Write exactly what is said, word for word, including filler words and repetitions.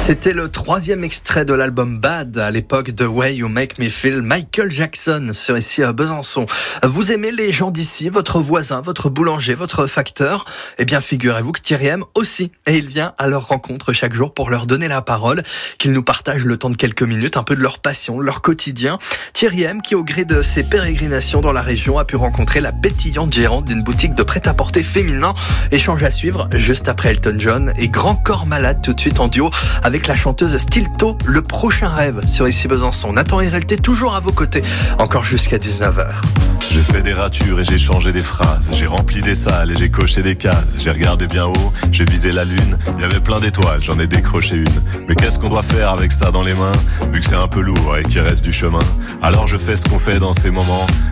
C'était le troisième extrait de l'album Bad à l'époque de Way You Make Me Feel, Michael Jackson sur ici à Besançon. Vous aimez les gens d'ici, votre voisin, votre boulanger, votre facteur? Eh bien figurez-vous que Thierry aime aussi et il vient à leur rencontre chaque jour pour leur donner la parole, qu'ils nous partagent le temps de quelques minutes un peu de leur passion, de leur quotidien. Thierry M qui au gré de ses pérégrinations dans la région a pu rencontrer la pétillante gérante d'une boutique de prêt-à-porter féminin. Échange à suivre juste après Elton John et Grand Corps Malade tout de suite en duo avec la chanteuse Stilto, Le Prochain Rêve sur ici Besançon. Nathan et R L T toujours à vos côtés, encore jusqu'à dix-neuf heures. J'ai fait des ratures et j'ai changé des phrases. J'ai rempli des salles et j'ai coché des cases. J'ai regardé bien haut, j'ai visé la lune. Il y avait plein d'étoiles, j'en ai décroché une. Mais qu'est-ce qu'on doit faire avec ça dans les mains, vu que c'est un peu lourd et qu'il reste du chemin? Alors je fais ce qu'on fait dans ces moments.